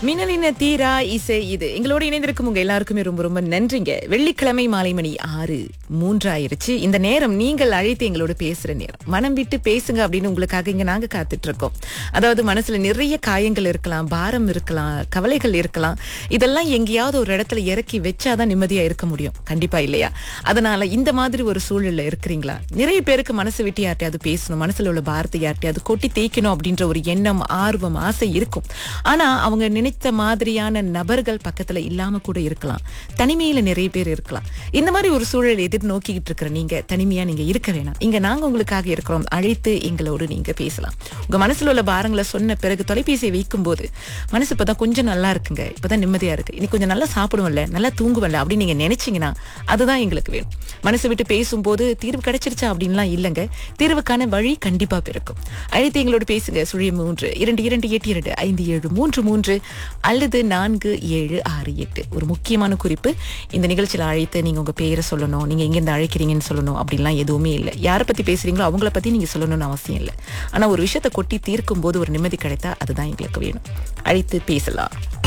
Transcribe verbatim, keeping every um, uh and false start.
மின்னலின தீரா இசை இது எங்களோட இணைந்திருக்கும் உங்க எல்லாருக்குமே ரொம்ப ரொம்ப நன்றிங்க. வெள்ளிக்கிழமை மாலை மணி ஆறு மூன்று ஆயிருச்சு. இந்த நேரம் நீங்கள் அழைத்து எங்களோட பேசுற நேரம். மனம் விட்டு பேசுங்க அப்படின்னு உங்களுக்காக இங்க நாங்க காத்துட்டு இருக்கோம். அதாவது மனசுல நிறைய காயங்கள் இருக்கலாம், பாரம் இருக்கலாம், கவலைகள் இருக்கலாம். இதெல்லாம் எங்கேயாவது ஒரு இடத்துல இறக்கி வச்சாதான் நிம்மதியா இருக்க முடியும். கண்டிப்பா இல்லையா? அதனால இந்த மாதிரி ஒரு சூழல்ல இருக்கிறீங்களா? நிறைய பேருக்கு மனசு விட்டு யார்ட்டையாவது பேசணும், மனசுல உள்ள பாரத்தை யார்ட்டையாவது கொட்டி தேய்க்கணும் அப்படின்ற ஒரு எண்ணம், ஆர்வம், ஆசை இருக்கும். ஆனா அவங்க நினைத்த மாதிரியான நபர்கள் பக்கத்துல இல்லாம கூட இருக்கலாம். தனிமையில நிறைய பேர் இருக்கலாம். இந்த மாதிரி ஒரு சூழல் எதிர்நோக்கிட்டு இருக்கிற நீங்க தனிமையா நீங்க இருக்க வேணாம். இங்க நாங்க உங்களுக்காக இருக்கிறோம். அழைத்து எங்களோடு நீங்க பேசலாம். உங்க மனசுல உள்ள பாரங்களை சொன்ன பிறகு தொலைபேசியை வைக்கும் போது மனசு இப்பதான் கொஞ்சம் நல்லா இருக்குங்க, இப்பதான் நிம்மதியா இருக்கு, இன்னைக்கு கொஞ்சம் நல்லா சாப்பிடுவோம்ல, நல்லா தூங்குவல அப்படின்னு நீங்க நினைச்சீங்கன்னா அதுதான் எங்களுக்கு வேணும். மனசு விட்டு பேசும்போது தீர்வு கிடைச்சிருச்சா அப்படின்லாம் இல்லைங்க. தீர்வுக்கான வழி கண்டிப்பா பிறக்கும். அழைத்து எங்களோடு பேசுங்க. சுழிய மூன்று இரண்டு இரண்டு எட்டு இரண்டு ஐந்து ஏழு மூன்று மூன்று அல்லது நான்கு ஏழு ஆறு எட்டு. ஒரு முக்கியமான குறிப்பு, இந்த நிகழ்ச்சியில அழைத்து நீங்க உங்க பேரை சொல்லணும், நீங்க எங்க இருந்து அழைக்கிறீங்கன்னு சொல்லணும் அப்படின்லாம் எதுவுமே இல்லை. யாரை பத்தி பேசுறீங்களோ அவங்கள பத்தி நீங்க சொல்லணும்னு அவசியம் இல்லை. ஆனா ஒரு விஷயத்தை கொட்டி தீர்க்கும் போது ஒரு நிம்மதி கிடைத்தா அதுதான் எங்களுக்கு வேணும். அழைத்து பேசலாம்.